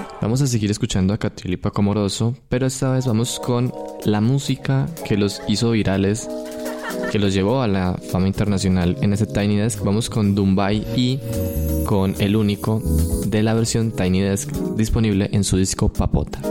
Vamos a seguir escuchando a Catriel y Paco Amoroso, pero esta vez vamos con la música que los hizo virales, que los llevó a la fama internacional en ese Tiny Desk. Vamos con Dumbai y con El Único, de la versión Tiny Desk disponible en su disco Papota.